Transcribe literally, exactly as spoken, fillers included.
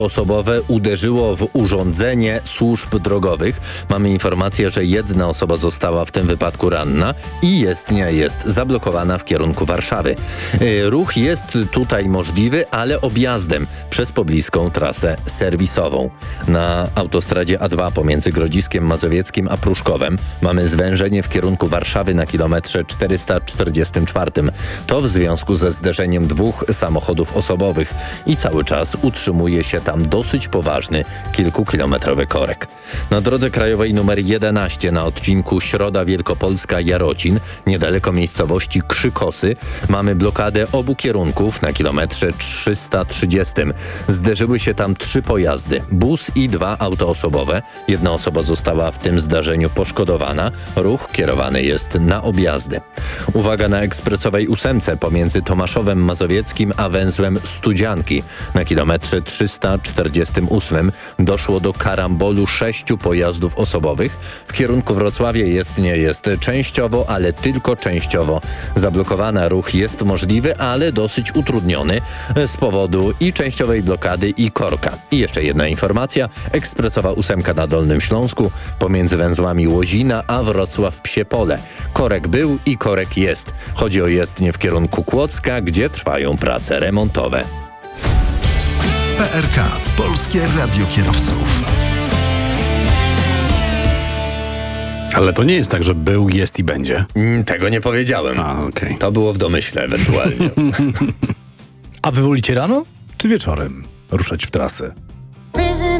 osobowe uderzyło w urządzenie służb drogowych. Mamy informację, że jedna osoba została w tym wypadku ranna i jezdnia jest zablokowana w kierunku Warszawy. Ruch jest tutaj możliwy, ale objazdem przez pobliską trasę serwisową. Na autostradzie A dwa pomiędzy Grodziskiem Mazowieckim a Pruszkowem mamy zwężenie w kierunku Warszawy na kilometrze czterysta czterdziestym czwartym. To w związku ze zderzeniem dwóch samochodów osobowych i cały czas utrzymuje się tam dosyć poważny, kilkukilometrowy korek. Na drodze krajowej numer jedenaście na odcinku Środa Wielkopolska-Jarocin, niedaleko miejscowości Krzykosy, mamy blokadę obu kierunków na kilometrze trzysta trzydziestym. Zderzyły się tam trzy pojazdy, bus i dwa auto osobowe. Jedna osoba została w tym zdarzeniu poszkodowana. Ruch kierowany jest na objazdy. Uwaga na ekspresowej ósemce pomiędzy Tomaszowem Mazowieckim a węzłem Studzianki. Na kilometrze trzysta czterdziestym ósmym doszło do karambolu sześciu pojazdów osobowych. W kierunku Wrocławia jezdnia jest częściowo, ale tylko częściowo zablokowana. Ruch jest możliwy, ale dosyć utrudniony z powodu i częściowej blokady i korka. I jeszcze jedna informacja. Ekspresowa ósemka na Dolnym Śląsku pomiędzy węzłami Łozina a Wrocław-Psie Pole. Korek był i korek jest. Chodzi o jezdnię w kierunku Kłodzka, gdzie trwają prace remontowe. P R K. Polskie Radio Kierowców. Ale to nie jest tak, że był, jest i będzie. Mm, tego nie powiedziałem. A, okej. Okay. To było w domyśle ewentualnie. A wy wolicie rano czy wieczorem ruszać w trasę?